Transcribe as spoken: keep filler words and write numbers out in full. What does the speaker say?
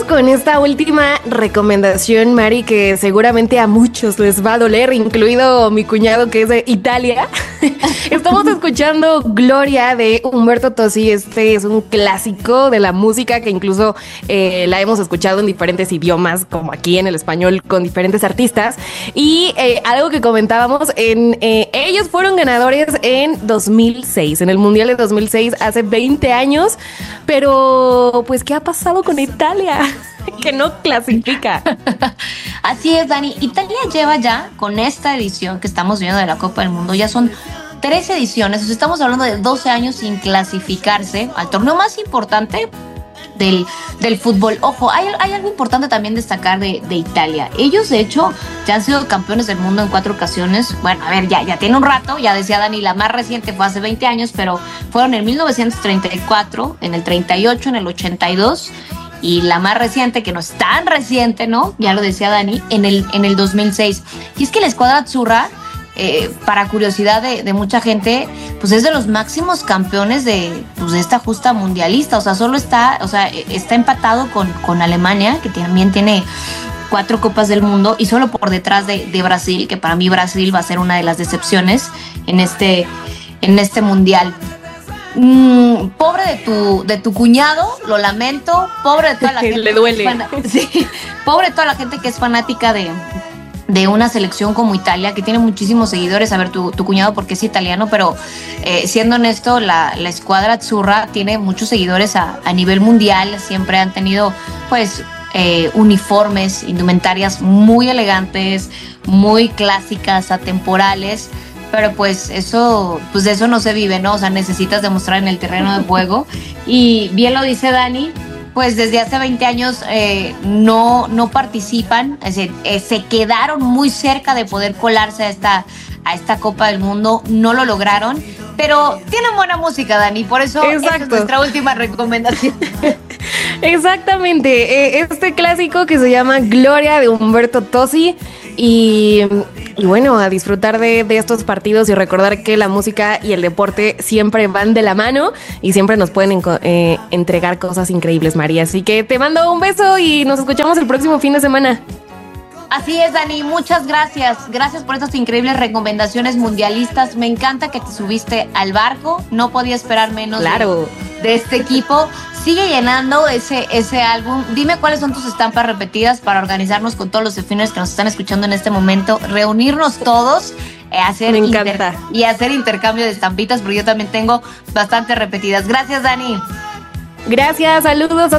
con esta última recomendación, Mari, que seguramente a muchos les va a doler, incluido mi cuñado que es de Italia. Estamos escuchando Gloria de Umberto Tozzi. Este es un clásico de la música que incluso eh, la hemos escuchado en diferentes idiomas, como aquí en el español, con diferentes artistas. Y eh, algo que comentábamos, en, eh, ellos fueron ganadores en dos mil seis, en el Mundial de dos mil seis, hace veinte años. Pero, pues, ¿qué ha pasado con Italia? Que no clasifica. Así es, Dani. Italia lleva ya, con esta edición que estamos viendo de la Copa del Mundo, ya son tres ediciones. O sea, estamos hablando de doce años sin clasificarse al torneo más importante del, del fútbol. Ojo, hay, hay algo importante también destacar de, de Italia. Ellos, de hecho, ya han sido campeones del mundo en cuatro ocasiones. Bueno, a ver, ya, ya tiene un rato. Ya decía Dani, la más reciente fue hace veinte años, pero fueron en mil novecientos treinta y cuatro, en el treinta y ocho, en el ochenta y dos. Y la más reciente, que no es tan reciente, ¿no? Ya lo decía Dani, en el, en el dos mil seis. Y es que la escuadra azzurra, eh, para curiosidad de, de mucha gente, pues es de los máximos campeones de, pues, de esta justa mundialista. O sea, solo está, o sea, está empatado con, con Alemania, que también tiene cuatro Copas del Mundo, y solo por detrás de, de Brasil, que para mí Brasil va a ser una de las decepciones en este, en este mundial. Mm, pobre de tu, de tu cuñado, lo lamento. Pobre de toda la gente. Le duele. Fan- sí, pobre de toda la gente que es fanática de, de una selección como Italia, que tiene muchísimos seguidores. A ver, tu, tu cuñado porque es italiano, pero eh, siendo honesto, la, la escuadra azzurra tiene muchos seguidores a, a nivel mundial. Siempre han tenido, pues, eh, uniformes, indumentarias muy elegantes, muy clásicas, atemporales. Pero pues eso, pues de eso no se vive, ¿no? O sea, necesitas demostrar en el terreno de juego. Y bien lo dice Dani, pues desde hace veinte años eh, no, no participan, es decir, eh, se quedaron muy cerca de poder colarse a esta, a esta Copa del Mundo, no lo lograron, pero tienen buena música, Dani, por eso esta es nuestra última recomendación. Exactamente, eh, este clásico que se llama Gloria de Umberto Tozzi. Y, y bueno, a disfrutar de, de estos partidos y recordar que la música y el deporte siempre van de la mano y siempre nos pueden enco- eh, entregar cosas increíbles, María. Así que te mando un beso y nos escuchamos el próximo fin de semana. Así es, Dani, muchas gracias. Gracias por estas increíbles recomendaciones mundialistas. Me encanta que te subiste al barco. No podía esperar menos Claro. de, de este equipo. Sigue llenando ese, ese álbum. Dime cuáles son tus estampas repetidas para organizarnos con todos los delfines que nos están escuchando en este momento. Reunirnos todos eh, hacer Me inter- encanta. y hacer intercambio de estampitas, porque yo también tengo bastante repetidas. Gracias, Dani. Gracias, saludos a